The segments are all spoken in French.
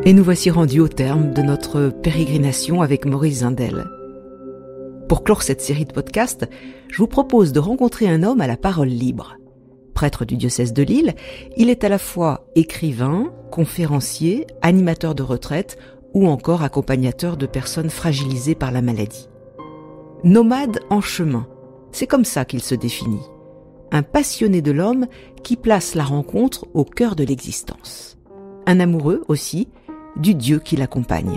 Et nous voici rendus au terme de notre pérégrination avec Maurice Zindel. Pour clore cette série de podcasts, je vous propose de rencontrer un homme à la parole libre. Prêtre du diocèse de Lille, il est à la fois écrivain, conférencier, animateur de retraite ou encore accompagnateur de personnes fragilisées par la maladie. Nomade en chemin, c'est comme ça qu'il se définit. Un passionné de l'homme qui place la rencontre au cœur de l'existence. Un amoureux aussi du Dieu qui l'accompagne.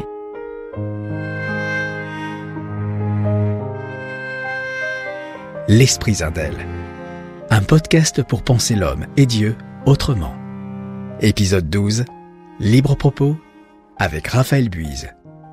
L'Esprit Zindel, un podcast pour penser l'homme et Dieu autrement. Épisode 12, Libre propos, avec Raphaël Buise.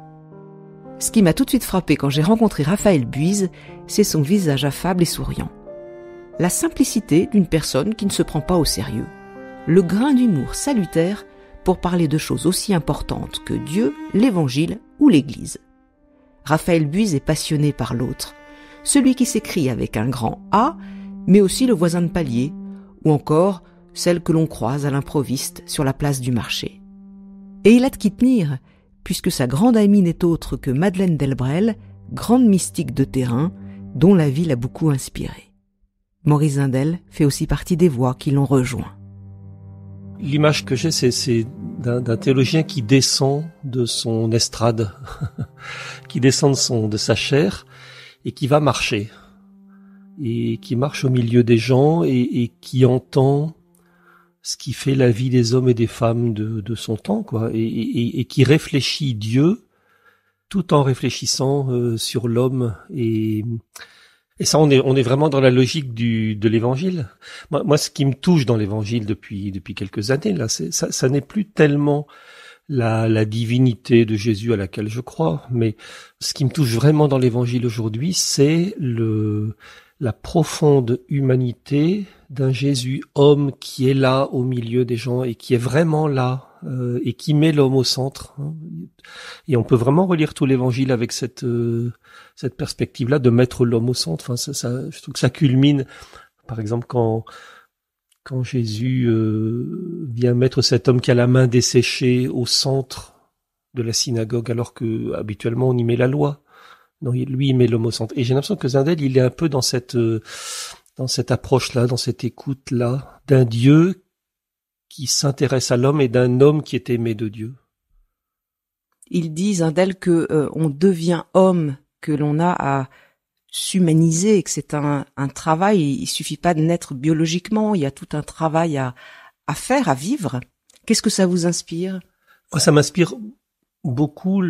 Ce qui m'a tout de suite frappé quand j'ai rencontré Raphaël Buise, c'est son visage affable et souriant. La simplicité d'une personne qui ne se prend pas au sérieux. Le grain d'humour salutaire pour parler de choses aussi importantes que Dieu, l'Évangile ou l'Église. Raphaël Buise est passionné par l'autre, celui qui s'écrit avec un grand A, mais aussi le voisin de palier, ou encore celle que l'on croise à l'improviste sur la place du marché. Et il a de qui tenir, puisque sa grande amie n'est autre que Madeleine Delbrel, grande mystique de terrain, dont la vie l'a beaucoup inspiré. Maurice Zindel fait aussi partie des voix qui l'ont rejoint. L'image que j'ai, c'est d'un théologien qui descend de son estrade, qui descend de sa chaire et qui va marcher, et qui marche au milieu des gens et qui entend ce qui fait la vie des hommes et des femmes de son temps, quoi, et qui réfléchit Dieu tout en réfléchissant sur l'homme et ça, on est vraiment dans la logique de l'évangile. Moi, ce qui me touche dans l'évangile depuis quelques années, là, ça n'est plus tellement la divinité de Jésus à laquelle je crois, mais ce qui me touche vraiment dans l'évangile aujourd'hui, c'est la profonde humanité d'un Jésus homme qui est là au milieu des gens et qui est vraiment là et qui met l'homme au centre. Et on peut vraiment relire tout l'évangile avec cette perspective-là de mettre l'homme au centre. Enfin, je trouve que ça culmine, par exemple, quand Jésus vient mettre cet homme qui a la main desséchée au centre de la synagogue, alors que habituellement on y met la loi. Non, lui, il met l'homme au centre. Et j'ai l'impression que Zindel, il est un peu dans cette approche-là, dans cette écoute-là, d'un Dieu qui s'intéresse à l'homme et d'un homme qui est aimé de Dieu. Il dit, Zindel, que on devient homme, que l'on a à s'humaniser, que c'est un travail. Il suffit pas de naître biologiquement, il y a tout un travail à faire, à vivre. Qu'est-ce que ça vous inspire? Moi, ça m'inspire beaucoup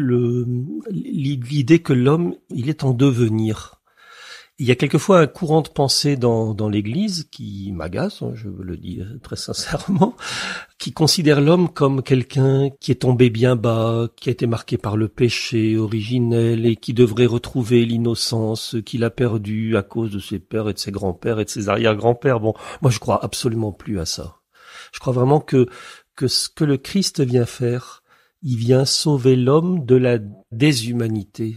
l'idée que l'homme, il est en devenir. Il y a quelquefois un courant de pensée dans l'Église qui m'agace, je le dis très sincèrement, qui considère l'homme comme quelqu'un qui est tombé bien bas, qui a été marqué par le péché originel et qui devrait retrouver l'innocence qu'il a perdue à cause de ses pères et de ses grands-pères et de ses arrière-grands-pères. Bon, moi je crois absolument plus à ça. Je crois vraiment que ce que le Christ vient faire, il vient sauver l'homme de la déshumanité.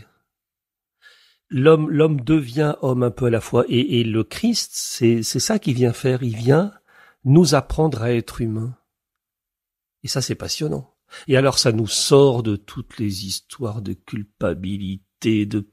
L'homme devient homme un peu à la fois, et le Christ, c'est ça qu'il vient faire. Il vient nous apprendre à être humains. Et ça, c'est passionnant. Et alors, ça nous sort de toutes les histoires de culpabilité, de